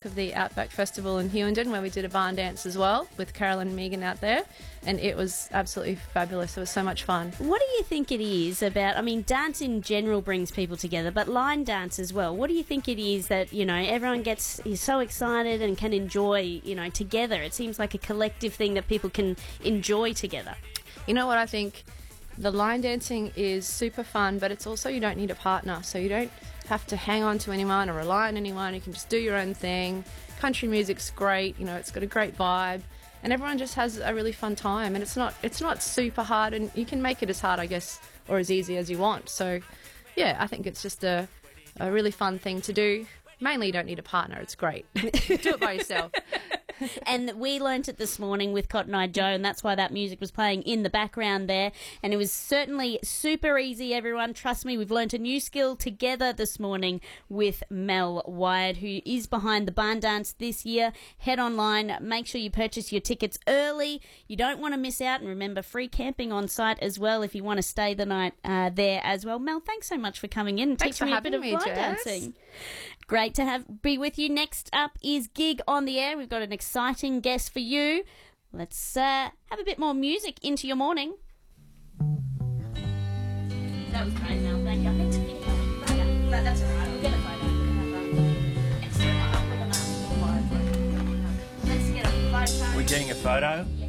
of the Outback Festival in Hughenden, where we did a barn dance as well with Carolyn and Megan out there, and it was absolutely fabulous. It was so much fun. What do you think it is about, I mean, dance in general brings people together, but line dance as well. What do you think it is that, you know, everyone is so excited and can enjoy, you know, together? It seems like a collective thing that people can enjoy together. You know what I think? The line dancing is super fun, but it's also you don't need a partner, so you don't have to hang on to anyone or rely on anyone. You can just do your own thing. Country music's great, you know, it's got a great vibe, and everyone just has a really fun time, and it's not super hard, and you can make it as hard, I guess, or as easy as you want. So yeah, I think it's just a really fun thing to do. Mainly you don't need a partner, it's great. Do it by yourself. And we learnt it this morning with Cotton Eye Joe, and that's why that music was playing in the background there. And it was certainly super easy, everyone. Trust me, we've learnt a new skill together this morning with Mel Wyatt, who is behind the barn dance this year. Head online, make sure you purchase your tickets early. You don't want to miss out, and remember, free camping on site as well if you want to stay the night there as well. Mel, thanks so much for coming in and Thanks teaching for me a bit of having me, line Jess. dancing. Great to be with you. Next up is Gig on the Air. We've got an exciting guest for you. Let's have a bit more music into your morning. That was great, Mel. Thank you. I think to get a photo. That's all right. We'll get a photo. Let's get a photo. We're getting a photo? Yeah.